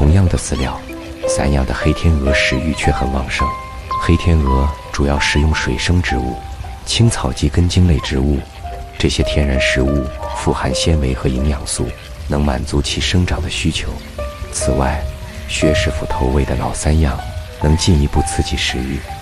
同样的饲料，散养的黑天鹅食欲却很旺盛。黑天鹅主要食用水生植物、青草及根茎类植物，这些天然食物富含纤维和营养素，能满足其生长的需求。此外，薛师傅投喂的老三样能进一步刺激食欲，